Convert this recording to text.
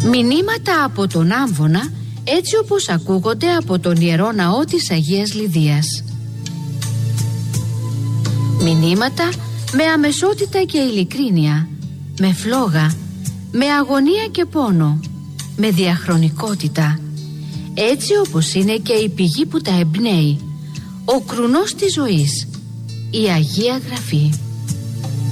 Μηνύματα από τον Άμβονα, έτσι όπως ακούγονται από τον Ιερό Ναό της Αγίας Λιδίας. Μηνύματα με αμεσότητα και ειλικρίνεια, με φλόγα, με αγωνία και πόνο, με διαχρονικότητα, έτσι όπως είναι και η πηγή που τα εμπνέει, ο κρουνός της ζωής, η Αγία Γραφή.